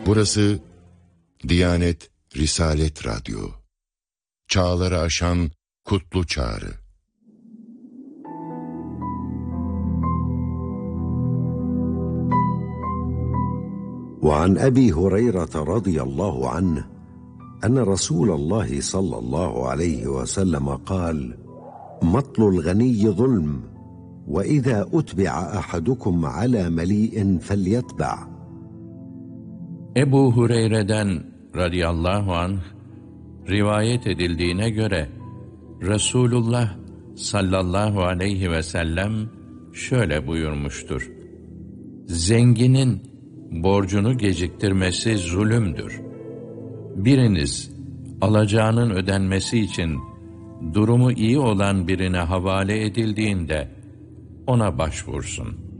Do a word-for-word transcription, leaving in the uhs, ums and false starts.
Burası Diyanet Risalet Radyo. Çağları aşan kutlu çağrı. وعن أبي هريرة رضي الله عنه أن رسول الله صلى الله عليه وسلم قال: مطل الغني ظلم، وإذا أتبع أحدكم على مليء فليتبع. Ebu Hureyre'den radıyallahu anh rivayet edildiğine göre Resulullah sallallahu aleyhi ve sellem şöyle buyurmuştur: Zenginin borcunu geciktirmesi zulümdür. Biriniz alacağının ödenmesi için durumu iyi olan birine havale edildiğinde ona başvursun.